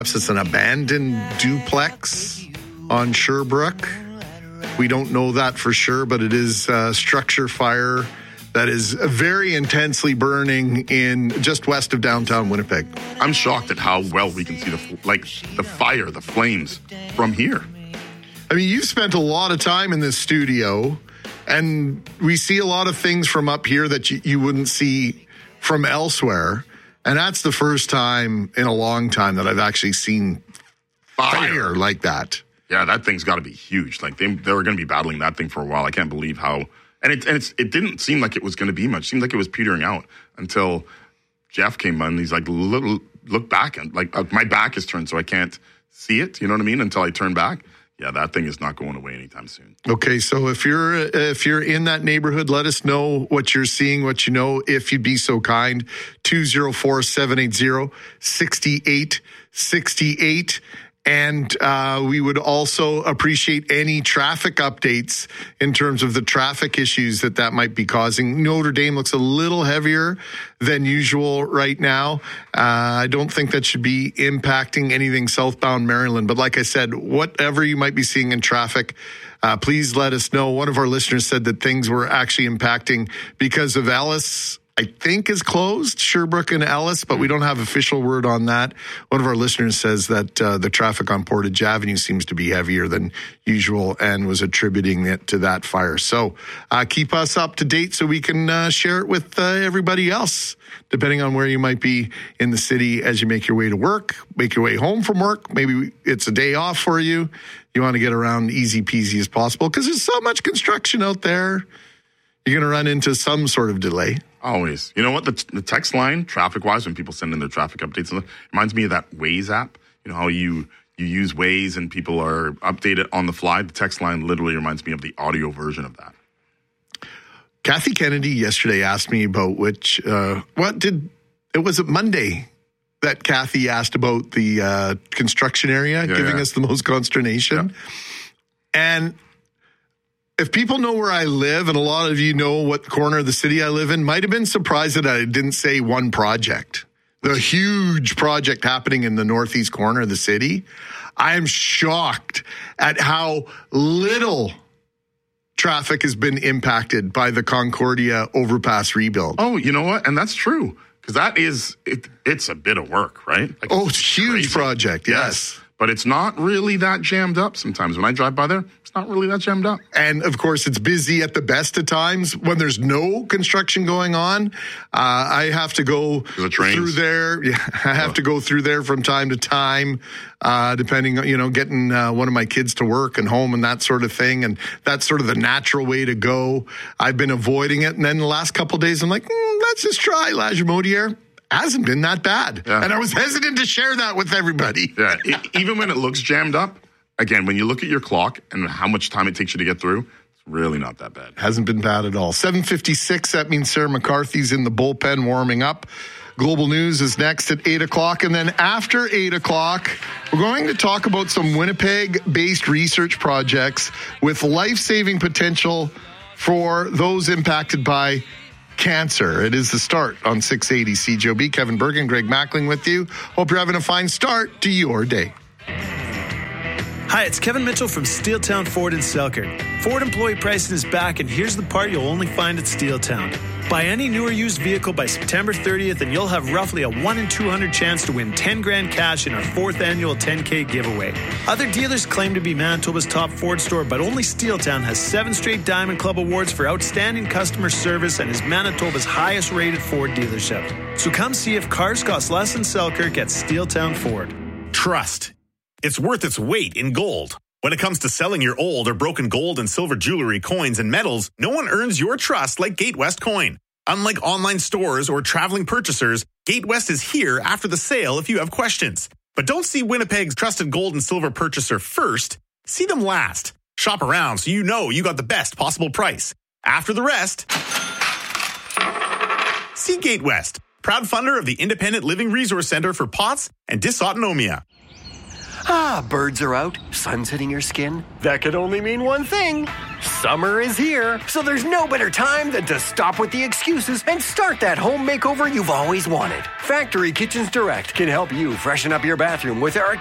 It's an abandoned duplex on Sherbrooke. We don't know that for sure, but it is a structure fire that is very intensely burning in just west of downtown Winnipeg. I'm shocked at how well we can see the fire, the flames from here. I mean, you've spent a lot of time in this studio, and we see a lot of things from up here that you wouldn't see from elsewhere. And that's the first time in a long time that I've actually seen fire like that. Yeah, that thing's got to be huge. Like they were going to be battling that thing for a while. I can't believe how. And it didn't seem like it was going to be much. It seemed like it was petering out until Jeff came on. And he's like, look back, and like my back is turned, so I can't see it. You know what I mean? Until I turn back. Yeah, that thing is not going away anytime soon. Okay, so if you're in that neighborhood, let us know what you're seeing, what you know, if you'd be so kind. 204-780-6868. And we would also appreciate any traffic updates in terms of the traffic issues that might be causing. Notre Dame looks a little heavier than usual right now. I don't think that should be impacting anything southbound Maryland. But like I said, whatever you might be seeing in traffic, please let us know. One of our listeners said that things were actually impacting because of Ellis. I think is closed, Sherbrooke and Ellis, but we don't have official word on that. One of our listeners says that the traffic on Portage Avenue seems to be heavier than usual and was attributing it to that fire. So keep us up to date so we can share it with everybody else, depending on where you might be in the city as you make your way to work, make your way home from work. Maybe it's a day off for you. You want to get around easy peasy as possible because there's so much construction out there. You're going to run into some sort of delay. Always. You know what? The text line, traffic-wise, when people send in their traffic updates, it reminds me of that Waze app. You know how you use Waze and people are updated on the fly? The text line literally reminds me of the audio version of that. Kathy Kennedy yesterday asked me about it was Monday that Kathy asked about the construction area, giving us the most consternation. Yeah. And if people know where I live, and a lot of you know what corner of the city I live in, might have been surprised that I didn't say one project. The huge project happening in the northeast corner of the city. I am shocked at how little traffic has been impacted by the Concordia overpass rebuild. Oh, you know what? And that's true. Because that is, it's a bit of work, right? Like, it's a huge project, yes. But it's not really that jammed up sometimes. When I drive by there, it's not really that jammed up. And, of course, it's busy at the best of times. When there's no construction going on, I have to go through there. Yeah, I have to go through there from time to time, depending on, getting one of my kids to work and home and that sort of thing. And that's sort of the natural way to go. I've been avoiding it. And then the last couple of days, I'm like, let's just try Lagimodiere. Hasn't been that bad. Yeah. And I was hesitant to share that with everybody. Yeah. Even when it looks jammed up, again, when you look at your clock and how much time it takes you to get through, it's really not that bad. Hasn't been bad at all. 7:56, that means Sarah McCarthy's in the bullpen warming up. Global News is next at 8 o'clock. And then after 8 o'clock, we're going to talk about some Winnipeg-based research projects with life-saving potential for those impacted by cancer. It is the start on 680 CJOB. Kevin Bergen, Greg Mackling with you. Hope you're having a fine start to your day. Hi, it's Kevin Mitchell from Steeltown Ford in Selkirk. Ford employee pricing is back, and here's the part you'll only find at Steeltown. Buy any new or used vehicle by September 30th, and you'll have roughly a 1 in 200 chance to win 10 grand cash in our 4th annual 10K giveaway. Other dealers claim to be Manitoba's top Ford store, but only Steeltown has 7 straight Diamond Club awards for outstanding customer service and is Manitoba's highest rated Ford dealership. So come see if cars cost less in Selkirk at Steeltown Ford. Trust. It's worth its weight in gold. When it comes to selling your old or broken gold and silver jewelry, coins, and metals, no one earns your trust like Gatewest Coin. Unlike online stores or traveling purchasers, Gatewest is here after the sale if you have questions. But don't see Winnipeg's trusted gold and silver purchaser first. See them last. Shop around so you know you got the best possible price. After the rest, see Gatewest, proud funder of the Independent Living Resource Center for POTS and Dysautonomia. Birds are out, sun's hitting your skin. That could only mean one thing. Summer is here, so there's no better time than to stop with the excuses and start that home makeover you've always wanted. Factory Kitchens Direct can help you freshen up your bathroom with our